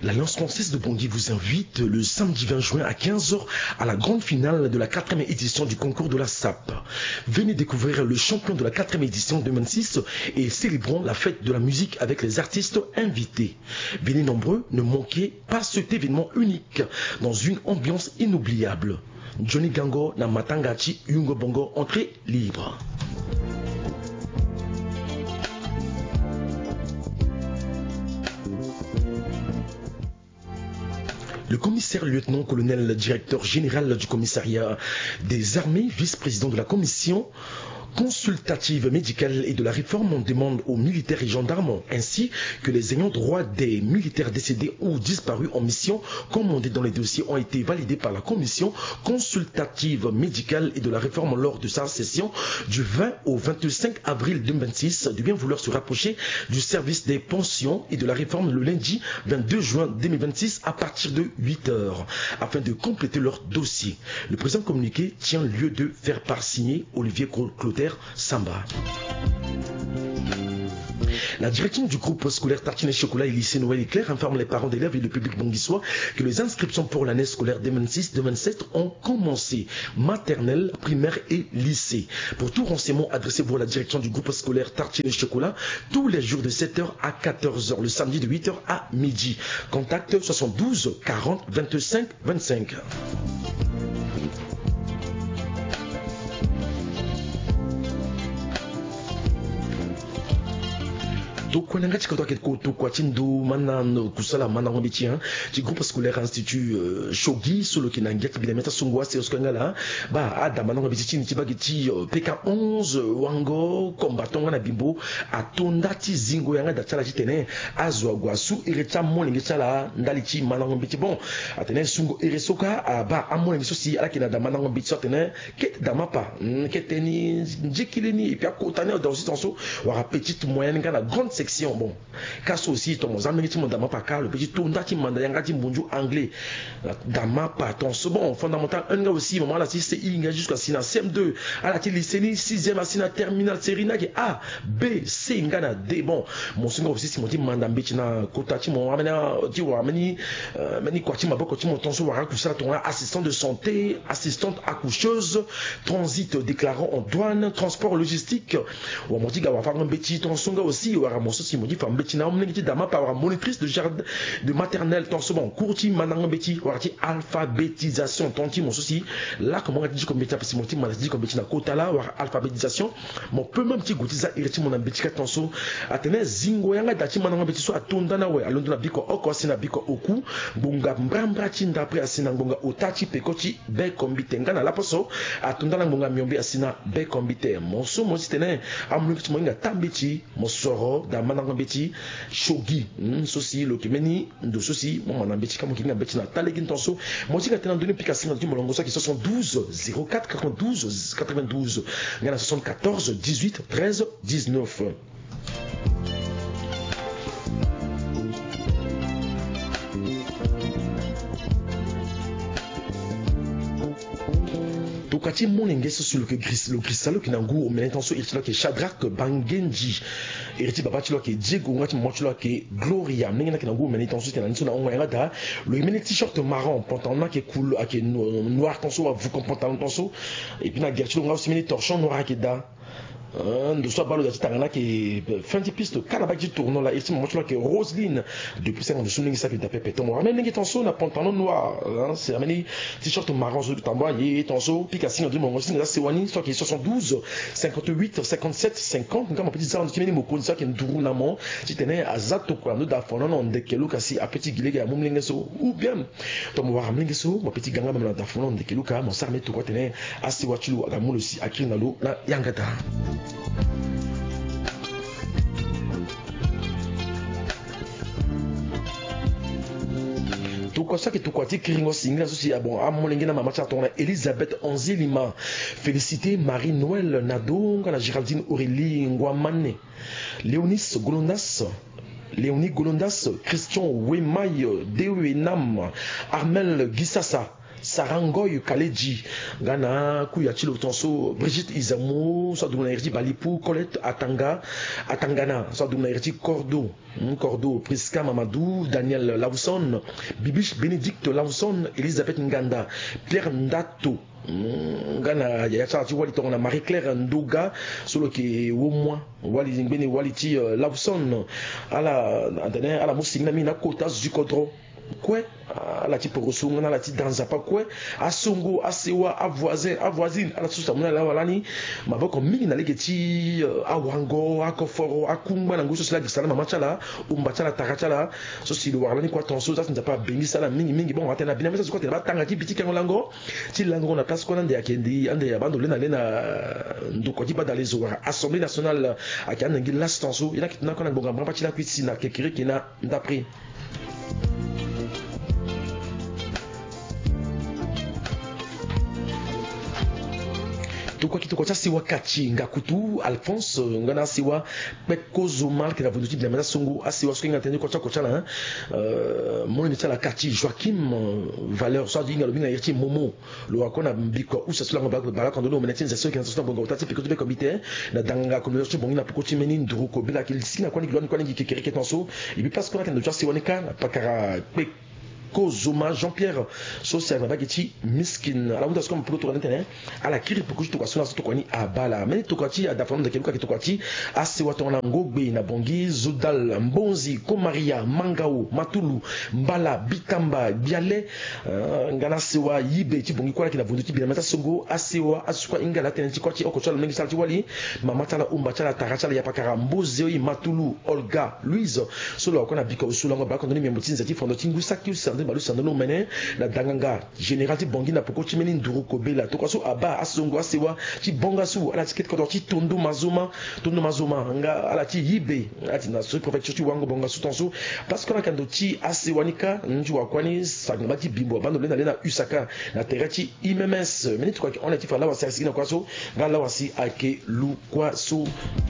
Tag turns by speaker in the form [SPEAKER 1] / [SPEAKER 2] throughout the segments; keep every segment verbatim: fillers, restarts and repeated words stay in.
[SPEAKER 1] L'Alliance française de Bangui vous invite le samedi vingt juin à quinze heures à la grande finale de la quatrième édition du concours de la S A P. Venez découvrir le champion de la quatrième édition deux mille vingt-six et célébrons la fête de la musique avec les artistes invités. Venez nombreux, ne manquez pas cet événement unique dans une ambiance inoubliable. Johnny Gango na Matangachi Yungo Bongo, entrée libre. Le commissaire lieutenant-colonel directeur général du commissariat des armées, vice-président de la commission consultative médicale et de la réforme, on demande aux militaires et gendarmes ainsi que les ayants droit des militaires décédés ou disparus en mission commandés dans les dossiers ont été validés par la commission consultative médicale et de la réforme lors de sa session du vingt au vingt-cinq avril deux mille vingt-six de bien vouloir se rapprocher du service des pensions et de la réforme le lundi vingt-deux juin deux mille vingt-six à partir de huit heures afin de compléter leur dossier. Le présent communiqué tient lieu de faire part signer Olivier Clotaire Samba. La direction du groupe scolaire Tartine et Chocolat et lycée Noël Éclair informe les parents d'élèves et le public bonguissois que les inscriptions pour l'année scolaire deux mille vingt-six deux mille vingt-sept ont commencé, maternelle, primaire et lycée. Pour tout renseignement, adressez-vous à la direction du groupe scolaire Tartine et Chocolat tous les jours de sept heures à quatorze heures, le samedi de huit heures à midi. Contact soixante-douze quarante vingt-cinq vingt-cinq. Donc, on a un petit groupe scolaire institut Shogi, solo qui n'a pas de sungwa, c'est ce bah, Adam, on a petit P K onze, Wango, combattant à Bimbo, à Tondati Zingo, Yanga, Datala Jitene, Azwa Guasu, Ireta Molingisala, Ndalichi, Manan Biti bon, Atene Sungo Iresoka, à Ba Amon Sosi, à la Kina Damanan Biti Sotene, Ket Damapa, Keteni, Jekileni, et puis à Kotane, dans ce sens, ou à petite moyenne, la grande section. Bon, casse aussi ton zameti mon dama pas le petit tour ndati manda yangati bonjour anglais dama pas ton bon fondamental un gars aussi moment là si c'est il jusqu'à sina C M deux à la lycée sixième à sina terminal serina qui A B C ngana D bon mon singa aussi si mon dit manda mbeti na kotati mon amena ti wa mani mani kwati maboko ti mon tonso wa kusala ton assistant de santé assistante accoucheuse transit déclarant en douane transport logistique ou mon dit ga wa fa mbeti ton songa aussi wa si mo dit femme betina omnengiti dama par monitrice de jardin de maternelle ton second courti manang beti warati alphabétisation tonti mon souci là comment on dit comme betia parce que mon petit maladie comme betina kota là war alphabétisation mon peu même petit goutiza ireti mon ambetika tonso atene zingo yanga dati manang beti so atonda na we alondo na biko oko sina biko oku bunga mbrambra tinda après asina ngonga otati pekoti be kombite ngana la poso atonda na ngonga miombe asina be kombite mon so mo sitene amnukiti mo nga tambiti mo soro manangambeti shogi sosi lo kimeni ndo sosi mon manambeti kamo kinga beti na talegin tonso mo tika tena donné pication du molongo ça qui soixante-douze zéro quatre quatre-vingt-douze quatre-vingt-douze ngana soixante-quatorze dix-huit treize dix-neuf. Tokati monengeso sur le gris le cristallo qui nangu au melentenso irtilo ke Shadrach Bangenji irti babachilo ke Diego ngati mochilo ke Gloria mengena ke nangu melentenso ke nanso na onga da le meni t-shirt marron pantalon qui est cool qui est noir tonso vous pantalon tonso et puis na gertilo nga aussi meni torchon noir qui da de soit balo d'ati tangana qui fin de piste kalabaki tournon là ici moi tu vois que Roseline depuis cinq ans de souligner ça que d'après péton moi même ngi tonso na pantalon noir c'est amené t-shirt marron de tambour et tonso picassine de mon aussi là c'est wani soit qui soixante-douze cinquante-huit cinquante-sept cinquante comme petit ça on dit mo ça qui nduru na mo si tenait azato quoi no da fono non de kelo kasi a petit gilega ya mumlengeso ou bien to mo wa mlengeso mo petit ganga même da fono de kelo ka mo sarme to quoi tenait asi wachilu aga mo aussi akiri na lo na yangata. Tout ça que tout quoi ti kiringo singa souci ah bon à mon lingina mama chatona Elisabeth Onzilima félicité Marie Noël Nadonga la Géraldine Aurélie Ngwamane Léonis Golondas Léonie Golondas Christian Wemaille Dewenam Armel Gissassa Sarangoy Kaleji Gana Kuyachi Lotonso Brigitte Izamo soit Dounairti Balipou Colette Atanga Atangana soit Dounairti Cordo Cordo Priska Mamadou Daniel Lawson Bibiche Bénédicte Lawson Elisabeth Nganda Pierre Ndato Gana Yachati Wali Tona Marie-Claire Ndoga solo qui au moins Wali Zimbeni Waliti Lawson à la à la Moussina Mina Kota Zukodro quoi à la type ressource à la type dans un pas quoi à Songo à Sewa à voisin à voisine à la sous samuna la walani ma boko mingi na legeti à Wango à Koforo à Kumba na nguso sala gisala mama chala umba chala takachala so si le walani quoi ton so ça ne pas bengi sala mingi mingi bon atena bina mesa so quoi te ba tanga ti biti kangolango ti lango na place ko nande akendi ande ya bando lena lena ndoko ti ba dans les ora assemblée nationale à kanangi l'instance ina kitna ko na bonga mpa ti la kwiti na kekiri kina ndapri tukwa kitoko cha siwa kachi ngakutu Alphonse ngana siwa peko zomal kina vuduti bina mata songo asiwa skinga tenu kocha kocha la euh mon ni la kachi Joachim valeur so dinga lobina yerti momo lo akona mbiko usa sula ngaba bala quand on menatin za soki na bongo tati peko de comité na danga communauté bongi na poko chimeni nduru ko bila kilsina kwani gloni kwani kikere ketonso et puis parce qu'on a quand siwa nika pakara pe Kozoma Jean-Pierre social na bageti miskin ala muda comme pour tourner terrain ala kiri pour que tu quoi sur to kwani abala mais to kwati ada fond de keluka to kwati ase watona ngogbe na bongi zodal mbonzi ko Maria Mangao Matulu Mbala Bitamba Biale ngana sewa yibe ti bongi kwa kila vundu ti bien mata songo asewa asukwa ingala tenenti kwati okochola mengi salti wali mama tala umba tala tarachala ya pakara mbozi oyi Matulu Olga Louise solo akona bika usula ngo ba kondoni memotinza ti fondo tingu sakiusa balu sandano mene na danganga général ti bongi na poko chimeni nduru kobela to kwaso aba asongo asewa ti bonga su ala ticket ko ti tondo mazuma tondo mazuma nga ala ti yibe ati na so préfecture ti wango bonga su tonso parce que na kando ti asewa nika nji wa kwani sagamba ti bimbo bando lena lena usaka na terati I M M S meni to kwa on a ti fala wa serisi na kwaso nga la wasi ake lu kwaso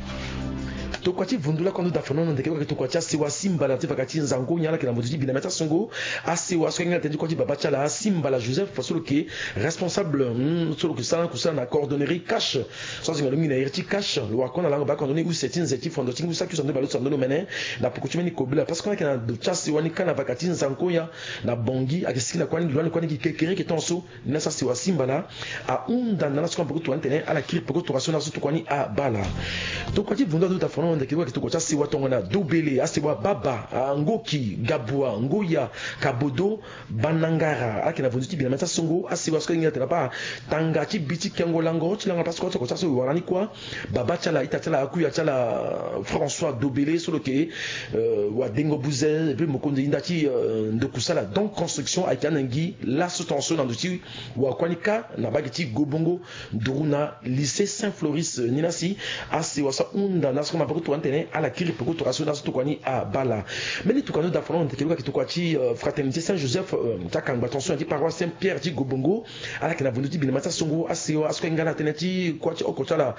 [SPEAKER 1] tokwati vundula quand nous dafano ndeke ko tokwati asiwa simba la tifakati nzango nyala kila modiji bina meta songo asiwa swenga tendi kwati baba chala simba la Joseph fasolo ke responsable solo ke sala ko sala na coordonnerie cash sans ngalo mina irti cash lo akona la ba coordonner ou setin zeti fondo tingu saku sando balo sando mene na pokuchimeni kobela parce qu'on a kana do chasi wani kana vakati nzango ya na bongi akisikina kwani lwani kwani kekere ke tonso na sa siwa simba la a unda na so ko to antene ala kiri poko to rasona so to kwani a bala tokwati vundula do dafano ndeke ko to chasi watongo na dobele asiwa baba ngoki gabwa ngoya kabodo banangara akina vunduti bien mata songo asiwa skenga tena pa tanga ti biti kengolango ti langa parce que ko chasi warani kwa baba chala itatala akuya chala François Dobele solo ke wa dengo buzel et puis mokonde indati de kusala donc construction a kanangi la soutention dans duti wa kwanika na bagiti gobongo duruna lycée Saint-Floris ninasi asiwa sa unda nasko ma to antene ala kiri poko to rasona to kwani a bala meni to kanu da front te keluka kitokwati fraternité Saint-Joseph takanga attention ti paroisse Saint-Pierre ti gobongo ala kana vunduti bin mata songo asiwa asko ngana teneti kwati okotala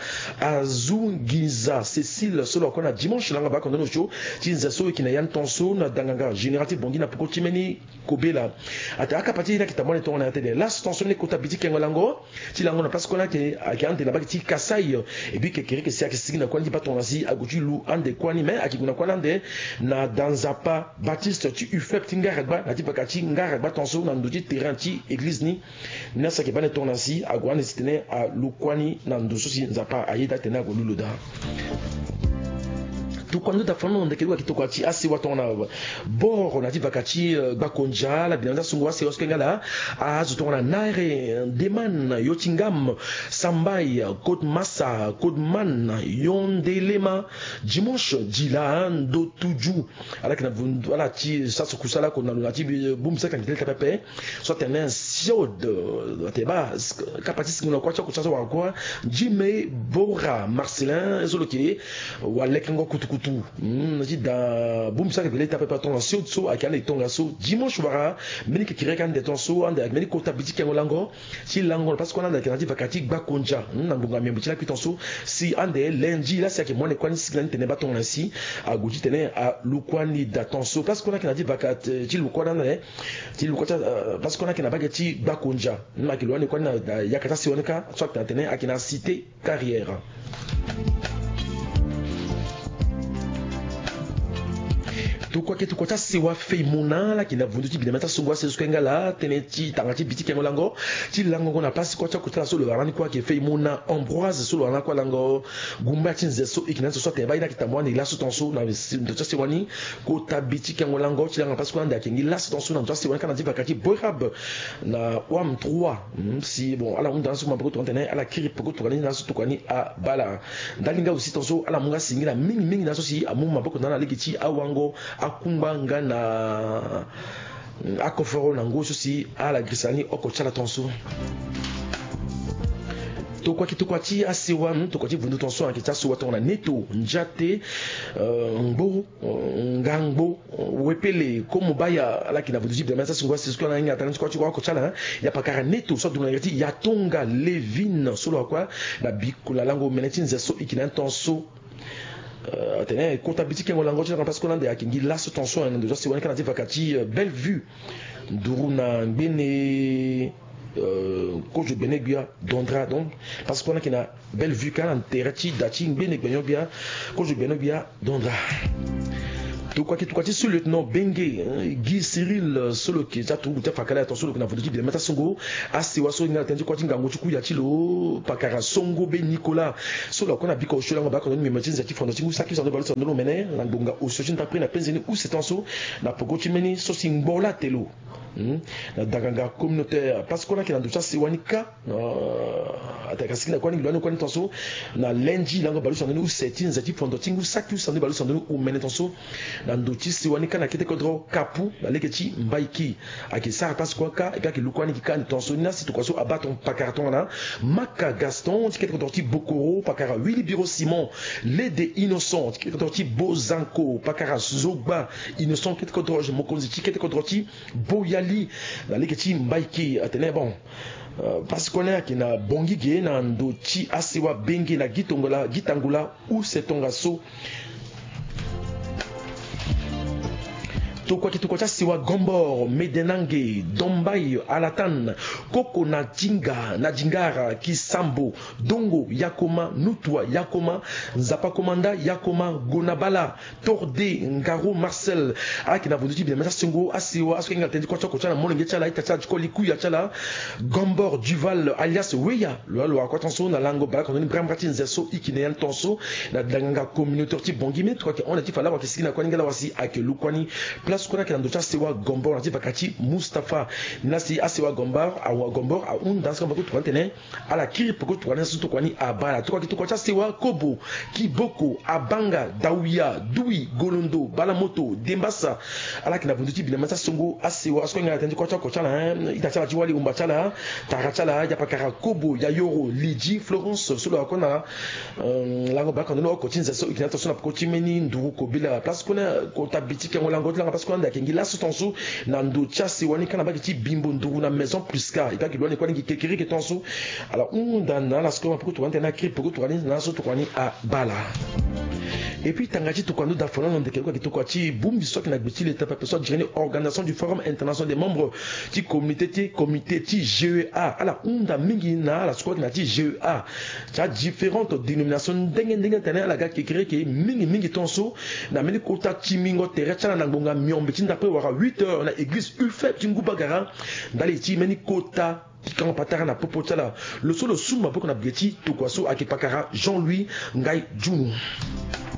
[SPEAKER 1] azungiza Cécile solo kona dimanche langa ba kondo show ti nzaso kina yan tonso na danganga général ti bongi na poko timeni kobela ata aka pati na kitamone to na tele la tension ne kota biti kengolango ti lango na place kona ke akante na bakiti kasai et puis ke kere ke sia ke sigina kwani ba tonasi aguti lu ande kwani mais akiguna kwanande na danzapa Baptiste ti ufep tingaragba na ti bakati ngaragba tonso na nduti terrain ti église ni na sa ke bane tonasi agwana sitene a lukwani na nduso si nzapa ayeda tena go luluda tukwandu da fano ndeke kwa kitoko ati asi watona bor na ti vakati bakonja la binanda sungwa se oskengala a zutona naire deman yotingam sambai Côte Massa Côte-Man Yondelema dimanche dila ndo tuju ala kana vundu ala ti sasu kusala ko na lati bum sa kan tel pepe soit un siode ateba kapati singuna kwa kwa kwa kwa jime bora Marcelin ezoloki wa lekengo kutuku kutu naji da boum ça révélé tapé pas ton so so akana itonga so dimanche wara meni kikire kan de ton so ande meni kota bitiki ngolango si lango parce qu'on a da kanati vakati bakonja na mbunga miambutila ki ton so si ande lundi là c'est que moi ne kwani siglan tene ba ton ainsi a goji tene a lukwani da ton so parce qu'on a kanati vakati ti lukwana na ti lukwata parce qu'on a kanaba ti bakonja na kilwani kwani yakata si oneka soit tene akina cité carrière. Tukwa ke tukwa siwa feimuna la kina vundu ti bilemata sungwa se skenga la teneti tangati biti kengo lango ti lango ngona place kwa cha kutala so le rani kwa ke feimuna Ambroise so le rani kwa lango gumba tinze so ikina so te ba ina kitamwa ni la so tonso na ndo cha siwani ko tabiti kengo lango ti langa place kwa nda kengi la so tonso na ndo siwani kana di bakati boyab na wam trois si bon ala unda so maboko to ntene ala kiri poko to kana na so to kwani a bala ndalinga aussi tonso ala munga singila mingi mingi na so si amu maboko na ligiti awango akumbanga na akoforo na ngosho si ala grisani okochala tonso to kwa kitu kwa ti asiwa to kwa ti vundu tonso anki tsaso wato na neto njate ngbo ngangbo wepele komo baya ala kina vundu jibde masa sungwa sisko na ngata kwa ti kwa okochala ya pakara neto so duna ngati ya tonga levin solo kwa na bikula lango meneti nzeso ikina tonso Uh, tenez comptabilité qui est en langue parce qu'on a des qui là ce tension en déjà c'est on a dit vakati belle vue duruna bene euh coach benebia dondra donc parce qu'on a qui a belle vue quand interati dati bene benebia coach benebia dondra tout quoi que tout quoi sur le lieutenant Bengue Guy Cyril solo qui a tout fait fakala attention le na vodu bi meta songo asi waso nga tendi kwa tinga ngochu ya chilo pakara songo be Nicolas solo kona biko shola ngaba ko ni metinza ti fondo tingu saki sando balo sando mene na bonga o sojin ta prena penzeni ou c'est enso na poko chimeni so singbola telo na daganga communautaire parce qu'on a qui dans ça c'est wanika ataka sikina kwani ngilwani kwani tonso na lundi lango balo sando ou setin zati fondo tingu saki sando balo sando ou mene tonso na ndoti si wanika na kete kodro kapu na leketi mbaiki akisa parce quoi ka et que lukwani ki kan tonso na si to kwaso abaton pakarton na maka Gaston ti kete kodro ti bokoro pakara Willy Biro Simon les des innocents ti kete kodro ti bozanko pakara zogba innocent kete kodro je mokonzi ti kete kodro ti boyali na leketi mbaiki atene bon Uh, parce qu'on est qui na bongi ge na ndoti asiwa bengi na gitongola gitangula ou c'est ton gaso to kwa kitu kwa siwa gombor medenange dombai alatan koko na jinga na jingara kisambo dongo yakoma nutwa yakoma nzapa komanda yakoma gonabala torde ngaro Marcel aki na vunduti bien mesa singo asiwa askenga tendi kwa kwa na molenge chala itacha chikoli kuya chala gombor duval alias weya lo lo kwa tonso na lango ba kon ni bram ratin zeso ikine tonso na danga communautaire ti bongime to kwa on a ti fala kwa kisina kwa ngala wasi akelu kwani place qu'on a qui dans d'autres sewa gombor on a dit bakati Mustafa nasi asewa gombor awa gombor a un dans comme beaucoup de à la kiri poko to kana sunto kwani abala to kwa kitu kwa sewa kobo kiboko abanga dawia dui golondo balamoto dembasa ala kina bunduti bilemata songo asewa asko ngala tendi kwa kwa chala itachala jiwali umbachala tarachala ya pakara kobo ya yoro liji Florence solo akona lango baka no ko tinza so ikina to sona poko timeni nduru ko bila place qu'on a ko tabiti ke ngolango la parce qu'on a kengi la sotonso na ndo chasi wani kana baki ti bimbo nduru na maison plus ka et pas que l'on est kekeri ke tonso alors on dans la score pour tout na cri pour tout na so to kwani a bala et puis tangaji to kwando da fono ndeke ko to kwati boom biso ki na gbiti l'état pas personne direne organisation du forum international des membres ti comité ti comité ti G E A ala unda mingi na la squad na ti G E A ça différentes dénominations ndenge ndenge tana la ga kekeri ke mingi mingi tonso na meni kota ti mingo tere tana na ngonga miombe ti ndape wara huit heures na église Ufep ti Ngubagara ndali ti meni kota quand patara na popo tala le solo suma poko na bieti to kwaso akipakara Jean-Louis Ngai Djunu.